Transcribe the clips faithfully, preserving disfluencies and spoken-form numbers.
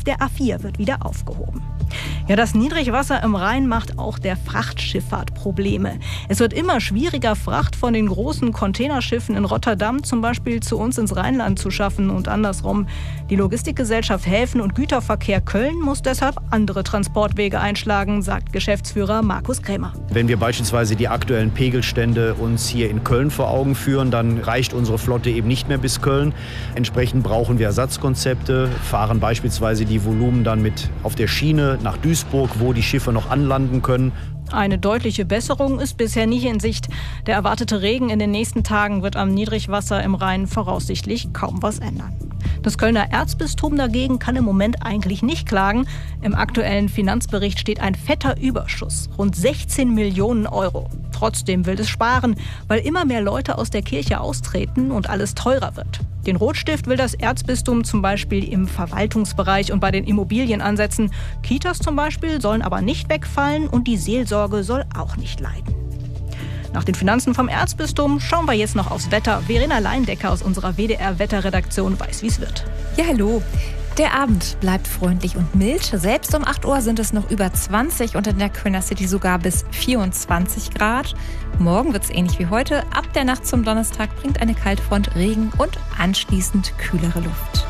der A vier wird wieder aufgehoben. Ja, das Niedrigwasser im Rhein macht auch der Frachtschifffahrt Probleme. Es wird immer schwieriger, Fracht von den großen Containerschiffen in Rotterdam zum Beispiel zu uns ins Rheinland zu schaffen und andersrum. Die Logistikgesellschaft Häfen und Güterverkehr Köln muss deshalb andere Transportwege einschlagen, sagt Geschäftsführer Markus Krämer. Wenn wir beispielsweise die aktuellen Pegelstände uns hier in Köln vor Augen führen, dann reicht unsere Flotte eben nicht mehr bis Köln. Entsprechend brauchen wir Ersatzkonzepte, fahren beispielsweise die Volumen dann mit auf der Schiene nach Duisburg, wo die Schiffe noch anlanden können. Eine deutliche Besserung ist bisher nicht in Sicht. Der erwartete Regen in den nächsten Tagen wird am Niedrigwasser im Rhein voraussichtlich kaum was ändern. Das Kölner Erzbistum dagegen kann im Moment eigentlich nicht klagen. Im aktuellen Finanzbericht steht ein fetter Überschuss, rund sechzehn Millionen Euro. Trotzdem will es sparen, weil immer mehr Leute aus der Kirche austreten und alles teurer wird. Den Rotstift will das Erzbistum zum Beispiel im Verwaltungsbereich und bei den Immobilien ansetzen. Kitas zum Beispiel sollen aber nicht wegfallen und die Seelsorge soll auch nicht leiden. Nach den Finanzen vom Erzbistum schauen wir jetzt noch aufs Wetter. Verena Leindecker aus unserer W D R-Wetterredaktion weiß, wie es wird. Ja, hallo. Der Abend bleibt freundlich und mild. Selbst um acht Uhr sind es noch über zwanzig und in der Kölner City sogar bis vierundzwanzig Grad. Morgen wird es ähnlich wie heute. Ab der Nacht zum Donnerstag bringt eine Kaltfront Regen und anschließend kühlere Luft.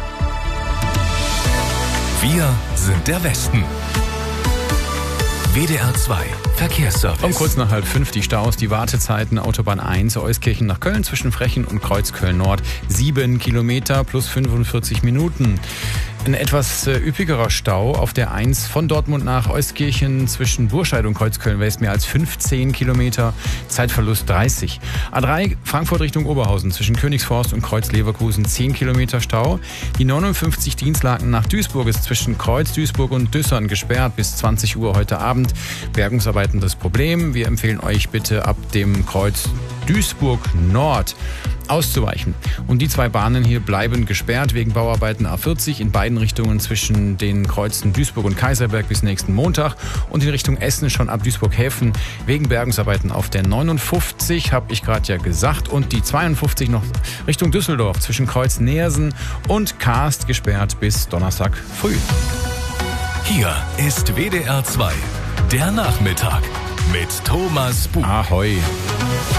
Wir sind der Westen. W D R zwei Verkehrsservice. Um kurz nach halb fünf die Staus, die Wartezeiten Autobahn eins, Euskirchen nach Köln zwischen Frechen und Kreuzköln Nord. Sieben Kilometer plus fünfundvierzig Minuten. Ein etwas äh, üppigerer Stau auf der eins von Dortmund nach Euskirchen zwischen Burscheid und Kreuzköln West, mehr als fünfzehn Kilometer, Zeitverlust dreißig. A drei Frankfurt Richtung Oberhausen zwischen Königsforst und Kreuz Leverkusen zehn Kilometer Stau. Die neunundfünfzig Dienstlaken nach Duisburg ist zwischen Kreuz Duisburg und Düssern gesperrt bis zwanzig Uhr heute Abend. Bergungsarbeiten das Problem. Wir empfehlen euch bitte ab dem Kreuz Duisburg Nord auszuweichen. Und die zwei Bahnen hier bleiben gesperrt wegen Bauarbeiten A vierzig in beiden Richtungen zwischen den Kreuzen Duisburg und Kaiserberg bis nächsten Montag und in Richtung Essen schon ab Duisburg-Häfen wegen Bergungsarbeiten auf der neunundfünfzig, habe ich gerade ja gesagt, und die zweiundfünfzig noch Richtung Düsseldorf zwischen Kreuz Neersen und Karst gesperrt bis Donnerstag früh. Hier ist W D R zwei, der Nachmittag mit Thomas Buch. Ahoi.